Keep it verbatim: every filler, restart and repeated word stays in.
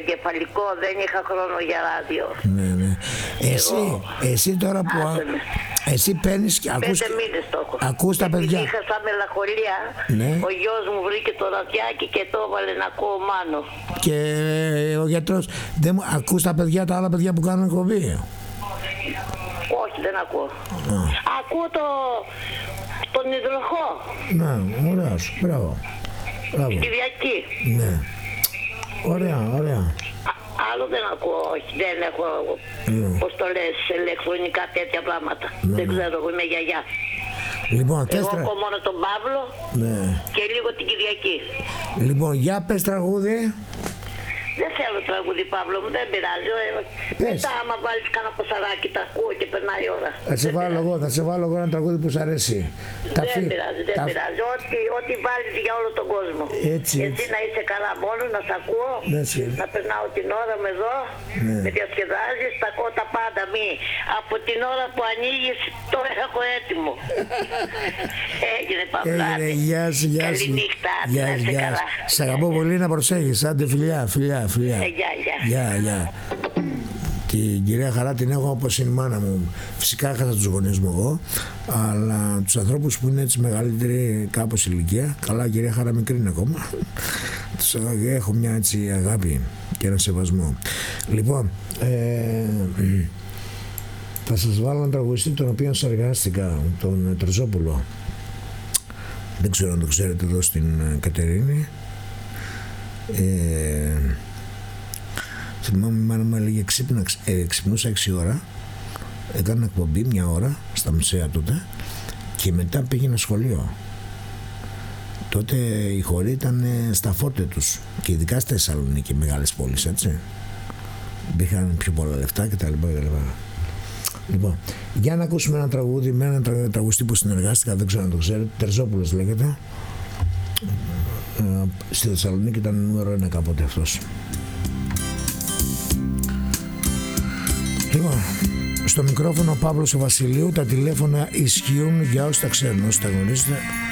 κεφαλικό, δεν είχα χρόνο για ράδιο. Ναι, ναι. Εσύ, εσύ τώρα που... Α, εσύ παίρνεις και ακούς... Πέντε μήνες το έχω. Ακούς τα παιδιά. Είχα σαν μελαγχολία, ναι. Ο γιος μου βρήκε το ραδιάκι και το έβαλε να ακούω Μάνο. Και ο γιατρός, δεν μου... ακούς τα παιδιά, τα άλλα παιδιά που κάνουν εκπομπή? Όχι, δεν ακούω. Α. Ακούω το... τον υδροχό. Ναι, ωραίος, μπράβο. Μπράβο. Κυριακή. Ναι. Ωραία, ωραία. Α, άλλο δεν ακούω, όχι, δεν έχω, mm. πώς το λες, ηλεκτρονικά τέτοια πράγματα. Mm. Δεν ξέρω, εγώ είμαι γιαγιά. Λοιπόν, εγώ τέστρα... έχω μόνο τον Παύλο, ναι. Και λίγο την Κυριακή. Λοιπόν, για πες τραγούδι. Δεν θέλω τραγούδι, Παύλο μου, δεν πειράζει. Πες. Μετά άμα βάλεις κάνα ποσαράκι τα ακούω και περνάει η ώρα. Θα σε βάλω εγώ, θα σε βάλω εγώ ένα τραγούδι που σου αρέσει. Δεν φύ... πειράζει, δεν τα... πειράζει. Ό,τι, ό,τι βάλεις για όλο τον κόσμο. Έτσι, εσύ έτσι. Να είσαι καλά μόνο, να σ' ακούω, ναι, να περνάω την ώρα με εδώ, ναι. Με διασκεδάζεις, τα ακούω τα πάντα. Μη. Από την ώρα που ανοίγεις, το έχω έτοιμο. Έγινε, Παυλάτη. Γεια σου, γεια σου. Καληνύχτα, να είσαι καλά. Σ' αγαπώ πολύ, να προσέχεις. Άντε, φιλιά, φιλιά. Φιλιά. Ε, γεια, γεια. Γεια, γεια. Την κυρία Χαρά την έχω όπως είναι η μάνα μου. Φυσικά έχασα τους γονείς μου εγώ, αλλά τους ανθρώπους που είναι έτσι μεγαλύτεροι κάπως ηλικία, καλά, η κυρία Χαρά μικρή είναι ακόμα, τους έχω μια έτσι αγάπη και ένα σεβασμό. Λοιπόν, ε, θα σας βάλω ένα τραγουδιστή τον οποίο συνεργάστηκα, τον Τριζόπουλο. Δεν ξέρω αν το ξέρετε εδώ στην Κατερίνη. Ε, θυμάμαι η μάνα μου έλεγε ξύπνα, ε, ξυπνούσα έξι ώρα, έκανα εκπομπή μια ώρα στα μουσεία τότε και μετά πήγαινα σχολείο. Τότε οι χωροί ήταν στα φόρτε τους και ειδικά στη Θεσσαλονίκη, μεγάλες πόλεις, έτσι. Μπήκαν πιο πολλά λεφτά κτλ. Λοιπόν, για να ακούσουμε ένα τραγούδι με έναν τραγουδιστή που συνεργάστηκα, δεν ξέρω αν το ξέρετε, Τερζόπουλος λέγεται. Στη Θεσσαλονίκη ήταν νούμερο ένα κάποτε αυτός. Λοιπόν, στο μικρόφωνο ο Παύλος ο Βασιλείου, τα τηλέφωνα ισχύουν για όσοι τα ξέρουν, όσοι τα γνωρίζετε.